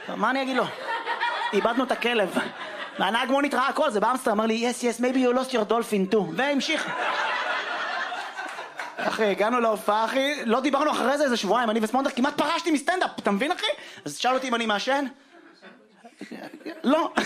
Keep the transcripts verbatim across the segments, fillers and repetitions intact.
מה אני אגיד לו? איבדנו את הכלב. והנהג מונית ראה הכל, זה באמסטר, אמר לי, yes, yes, maybe you lost your dolphin too. והמשיך. אחי, הגענו להופעה, אחי, לא דיברנו אחרי זה איזה שבועיים, אני וספונדר כמעט פרשתי מסטנדאפ, אתה מבין, אחי? אז שאל אותי אם אני מעשן? לא.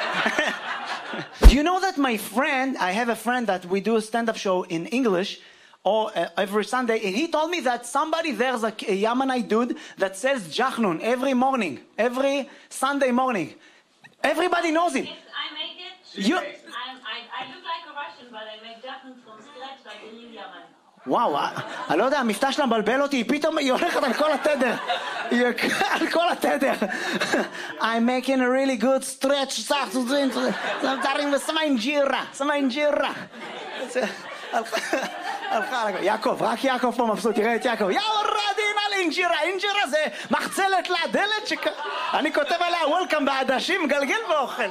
You know that my friend, I have a friend that we do a stand-up show in English, or uh, every Sunday, and he told me that somebody there's a, a Yemenite dude that sells jachnun every morning, every Sunday morning. Everybody knows him. Yes, I make it. You... I'm, I, I look like a Russian, but I make jachnun from scratch like a real Yemen. וואו, אני לא יודע, המבטא שלה מבלבל אותי, פתאום היא הולכת על כל התדר. היא על כל התדר. I'm making a really good stretch, שמה אינג'ירה, שמה אינג'ירה. הלכה, יעקב, רק יעקב פה מבסוט, תראה את יעקב. יאו רדין על אינג'ירה, אינג'ירה זה מחצלת לדלת שכ... אני כותב עליה וולקאם בעדשים, גלגל ואוכל.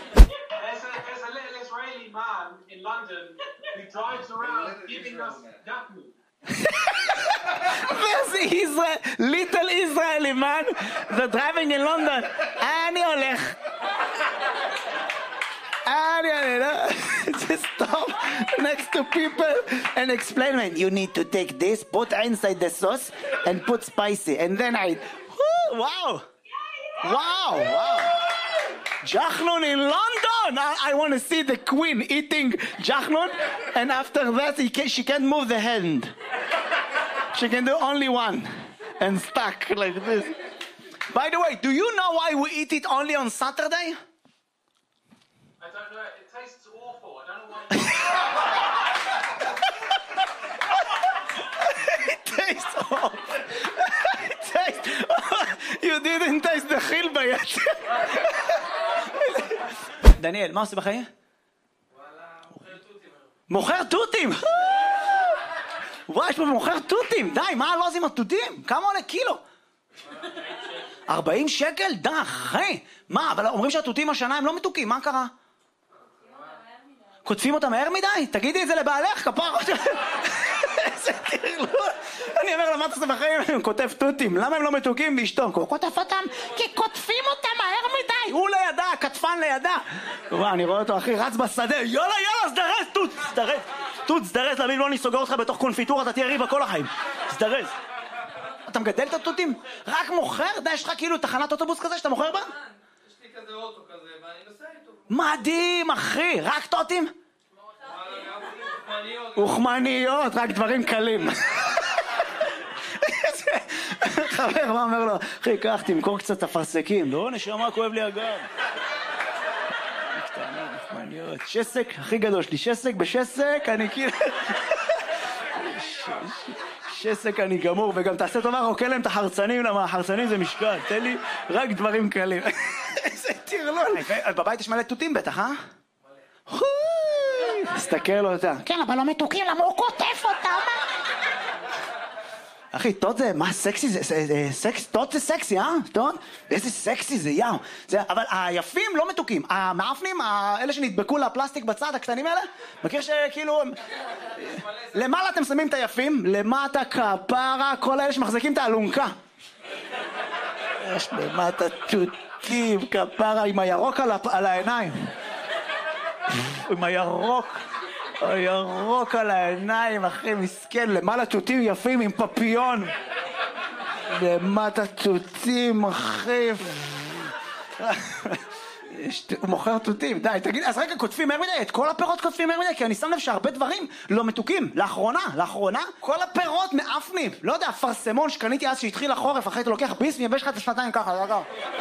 Man in London who drives around giving us jachnun. There's the Israel, little Israeli man that driving in London. אני הולך. אני הולך. Just stop next to people and explain, man, you need to take this, put inside the sauce and put spicy. And then I, whoo, wow. Wow, wow. Jachnun in London! I, I want to see the queen eating jachnun, and after that he can, she can't move the hand. She can do only one, and stuck like this. By the way, do you know why we eat it only on Saturday? I don't know, it tastes awful. I don't know why. It tastes awful. It tastes... You didn't taste the chilba yet. דניאל, מה עושה בחיים? וואלה, מוכר תותים. מוכר תותים! וואי, יש פה מוכר תותים! די, מה הלוז עם התותים? כמה עולה קילו? ארבעים שקל? די, אחי! מה, אבל אומרים שהתותים השנה הם לא מתוקים, מה קרה? כותפים אותם מהר מדי? תגידי את זה לבעלך, כפר... איזה תרלול! אני אומר לה, מה אתה עושה בחיים? הוא כותב תותים, למה הם לא מתוקים באשתו? הוא כותב אותם כי כותפים אותם מהר מדי! הוא לידה, כתפן לידה! וואו, אני רואה אותו, אחי, רץ בשדה, יאללה, יאללה, סדרס, תות, סדרס! תות, סדרס, להבין, לא אני סוגר אותך בתוך קונפיטורה, אתה תהיה ריבה כל החיים. סדרס. אתה מגדל את התותים? רק מוכר? די, יש לך כאילו תחנת אוטובוס כזה שאתה מוכר בה? יש לי כזה אוטו כזה, ואני נוסע איתו. מדהים, אחי! רק תותים? אוכמניות, רק דברים קלים. חבר, מה אומר לו? אחי, קח, תמכור קצת אפרסקים. לא, נשמה, כואב לי הגב. קטנים, אוכמניות. שסק, הכי גדול שלי. שסק בשסק, אני כאילו... שסק אני גמור, וגם תעשה טובה, רוקל להם את החרצנים, למה החרצנים זה משקל. תן לי רק דברים קלים. איזה תרלול. בבית יש מלא תותים בטח, אה? תסתכל אותה. כן, אבל לא מתוקים, למה הוא כותף אותם? אחי, תות זה, מה סקסי זה, סקס, תות זה סקסי, אה? תות? איזה סקסי זה, יאו. זה, אבל היפים לא מתוקים. המאפנים, האלה שנדבקו לפלסטיק בצד, הקטנים האלה, מכיר שכאילו... למעלה אתם שמים את היפים, למטה כפרה, כל האלה שמחזיקים את האלונקה. יש למטה תותים, כפרה, עם הירוק על, על העיניים. עם הירוק. הירוק על העיניים, אחי, מסכן, למעלה תותים יפים עם פפיון. למטה תותים, אחי. הוא מוכר תותים, די, תגיד, אז רגע, כותפים מהר מדי, את כל הפירות כותפים מהר מדי, כי אני שם לב שהרבה דברים לא מתוקים. לאחרונה, לאחרונה, כל הפירות מאפנים. לא יודע, פרסמון שקניתי אז שהתחיל החורף, אחרי אתה לוקח ביס מייבש לך את השנתיים ככה, רגע.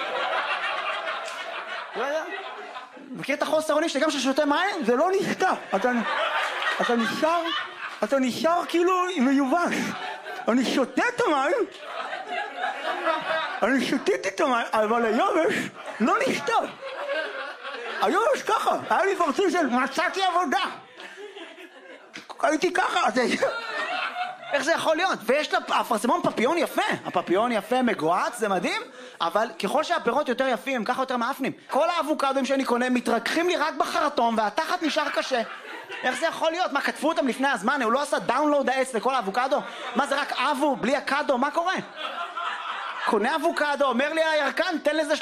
לא יודע. מכיר את החוסר אונים שגם ששותה מים? זה לא נשתה. אתה, אתה נשאר, אתה נשאר כאילו מיובש. אני שותה את המים, אני שותיתי את המים, אבל היובש לא נשתה. היובש ככה, היה לי פרצוף של מצאתי עבודה. הייתי ככה, איך זה יכול להיות? ויש לה, הפרסמון פפיון יפה, הפפיון יפה מגועץ, זה מדהים, אבל ככל שהפירות יותר יפים, ככה יותר מאפנים. כל האבוקדוים שאני קונה מתרככים לי רק בחרטום, והתחת נשאר קשה. איך זה יכול להיות? מה, כתבו אותם לפני הזמן? הוא לא עשה דאונלוד העץ לכל האבוקדו? מה זה רק אבו, בלי הקדו? מה קורה? קונה אבוקדו, אומר לי הירקן, תן לזה